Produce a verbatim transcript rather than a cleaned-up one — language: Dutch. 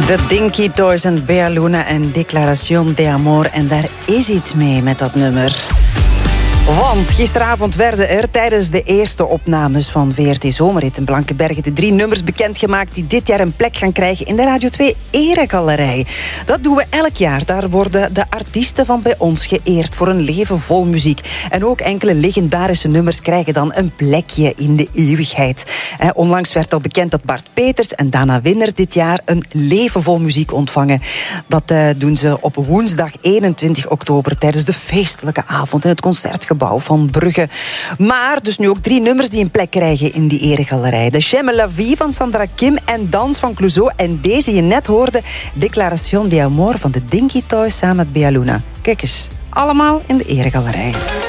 De Dinky Toys en Bea Luna en Declaration de Amor. En daar is iets mee met dat nummer. Want gisteravond werden er tijdens de eerste opnames van V R T Zomerhit in Blankenberge de drie nummers bekendgemaakt die dit jaar een plek gaan krijgen in de Radio twee Eregalerij. Dat doen we elk jaar. Daar worden de artiesten van bij ons geëerd voor een leven vol muziek. En ook enkele legendarische nummers krijgen dan een plekje in de eeuwigheid. Onlangs werd al bekend dat Bart Peters en Dana Winner dit jaar een leven vol muziek ontvangen. Dat uh, doen ze op woensdag eenentwintig oktober tijdens de feestelijke avond in het Concertgebouw van Brugge. Maar dus nu ook drie nummers die een plek krijgen in die eregalerij. De J'aime la vie van Sandra Kim en Dans van Clouseau. En deze je net hoorde, Declaration de Amor van de Dinky Toys samen met Bea Luna. Kijk eens, allemaal in de eregalerij.